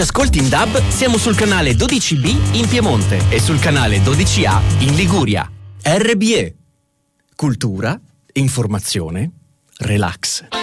Ascolti in DAB, siamo sul canale 12B in Piemonte e sul canale 12A in Liguria. RBE. Cultura, informazione, relax.